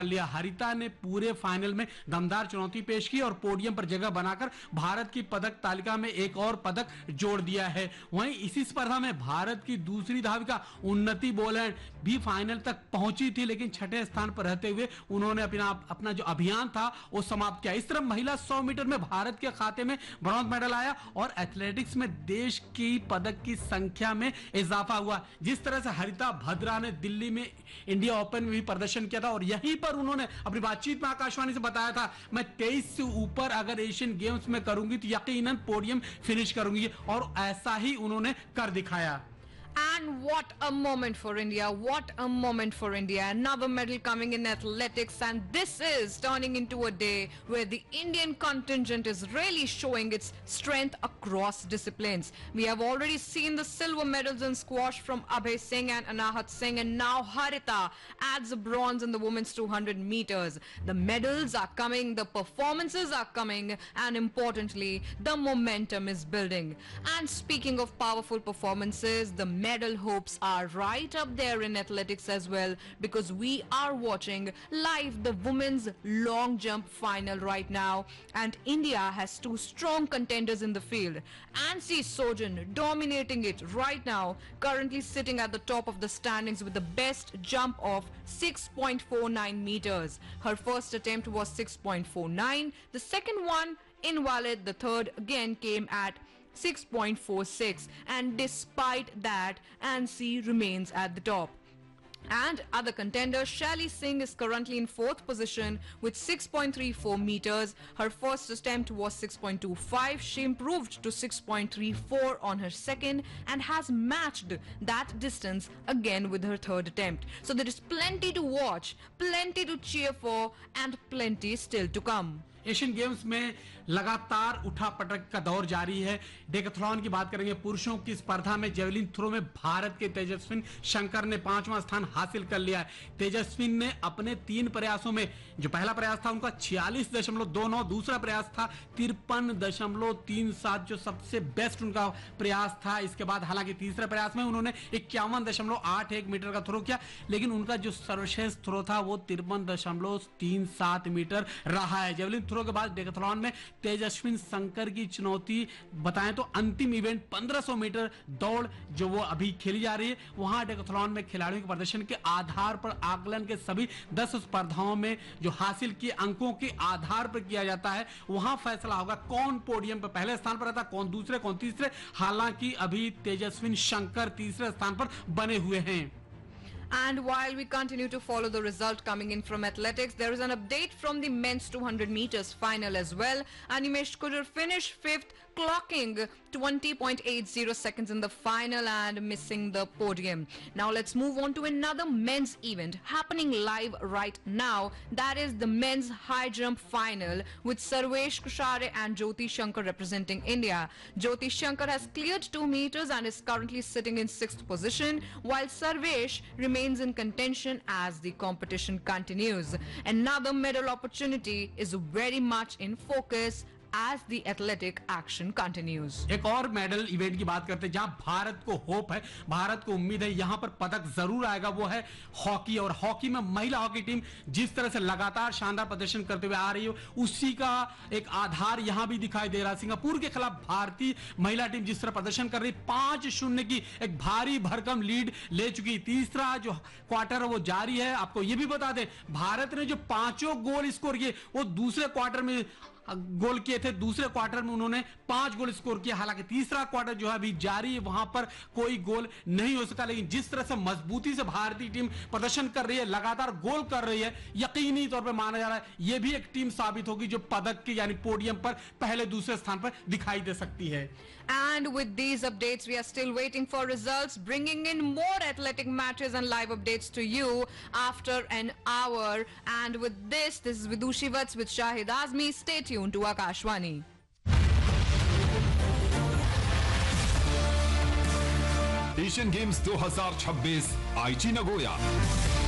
लिया। हरिता ने पूरे फाइनल में दमदार चुनौती पेश की और पोडियम पर जगह बनाकर भारत की पदक तालिका में एक और पदक जोड़ दिया है। वहीं इसी स्पर्धा में भारत की दूसरी धाविका उन्नति बोलैंड भी फाइनल तक पहुंची थी, लेकिन छठे स्थान पर रहते हुए उन्होंने अपना जो अभियान था वो समाप्त किया। इस तरह महिला 100 मीटर में भारत के खाते में ब्रॉन्ज मेडल आया और एथलेटिक्स में देश की पदक की संख्या में इजाफा हुआ। जिस तरह से हरिता भद्रा ने दिल्ली में इंडिया ओपन में भी प्रदर्शन किया था और यहीं पर उन्होंने अपनी बातचीत में आकाशवाणी से बताया था, मैं 23 से ऊपर अगर एशियन गेम्स में करूंगी तो यकीनन पोडियम फिनिश करूंगी, और ऐसा ही उन्होंने कर दिखाया। And what a moment for India, what a moment for India. Another medal coming in athletics, and this is turning into a day where the Indian contingent is really showing its strength across disciplines. We have already seen the silver medals in squash from Abhay Singh and Anahat Singh, and now Harita adds a bronze in the women's 200 meters. The medals are coming, the performances are coming, and importantly, the momentum is building. And speaking of powerful performances, the medal hopes are right up there in athletics as well, because we are watching live the women's long jump final right now, and India has two strong contenders in the field. Ansi Sojan dominating it right now, currently sitting at the top of the standings with the best jump of 6.49 meters. Her first attempt was 6.49, the second one invalid, the third again came at 6.46, and despite that, Ansi remains at the top. And other contender Shelly Singh is currently in 4th position with 6.34 meters. Her first attempt was 6.25. She improved to 6.34 on her second and has matched that distance again with her third attempt. So there is plenty to watch, plenty to cheer for, and plenty still to come. Asian games में लगातार उठापटक का दौर जारी है। Decathlon की बात करेंगे। पुरुषों की स्पर्धा में जेवलिन थ्रो में भारत के तेजस्विन शंकर ने 5वां स्थान हासिल कर लिया है। तेजस्विन ने अपने 3 प्रयासों में, जो पहला प्रयास था उनका 46.29, दूसरा प्रयास था 53.37, जो सबसे बेस्ट उनका प्रयास था। इसके बाद हालांकि तीसरे प्रयास में उन्होंने 51.81 मीटर का थ्रो किया, लेकिन उनका जो सर्वश्रेष्ठ थ्रो था वो 53.37 मीटर रहा है। जेवलिन थ्रो के बाद डेकाथलॉन में तेजस्विन शंकर की चुनौती बताएं तो अंतिम इवेंट 1500 मीटर दौड़ जो वो अभी खेली जा रही है। वहां डेकाथलॉन में खिलाड़ियों के प्रदर्शन के आधार पर आकलन के सभी 10 स्पर्धाओं में जो हासिल किए अंकों के आधार पर किया जाता है, वहां फैसला होगा कौन पोडियम पर पहले स्थान पर रहता, कौन दूसरे, कौन तीसरे। हालांकि अभी तेजस्विन शंकर तीसरे स्थान पर बने हुए हैं। And while we continue to follow the result coming in from athletics, there is an update from the men's 200 meters final as well. Animesh Kudur finished 5th, clocking 20.80 seconds in the final and missing the podium. Now let's move on to another men's event happening live right now. That is the men's high jump final with Sarvesh Kushare and Jyoti Shankar representing India. Jyoti Shankar has cleared 2 meters and is currently sitting in 6th position, while Sarvesh remains in contention as the competition continues. Another medal opportunity is very much in focus as the athletic action continues. एक और medal event की बात करते हैं जहां भारत को hope है, भारत को उम्मीद है, यहां पर पदक जरूर आएगा। वो है हॉकी, और हॉकी में महिला हॉकी टीम जिस तरह से लगातार शानदार प्रदर्शन करते हुए आ रही है, उसी का एक आधार यहां भी दिखाई दे रहा है। सिंगापुर के खिलाफ भारतीय महिला टीम जिस तरह प्रदर्शन कर रही, 5-0 की एक भारी भरकम लीड ले चुकी। तीसरा जो क्वार्टर है वो जारी है। आपको यह भी बता दें, भारत ने जो 5 गोल स्कोर किए वो दूसरे क्वार्टर में गोल किए थे। दूसरे क्वार्टर में उन्होंने 5 गोल स्कोर किया। हालांकि तीसरा क्वार्टर जो है अभी जारी है, वहां पर कोई गोल नहीं हो सका, लेकिन जिस तरह से मजबूती से भारतीय टीम प्रदर्शन कर रही है, लगातार गोल कर रही है, यकीनी तौर पर माना जा रहा है यह भी एक टीम साबित होगी जो पदक के यानी पोडियम पर पहले दूसरे स्थान पर दिखाई दे सकती है। And with these updates, we are still waiting for results, bringing in more athletic matches and live updates to you after an hour. And with this is Vidushi Vats with Shahid Azmi. Stay tuned to Akashwani. Asian games 2026 आईची Nagoya.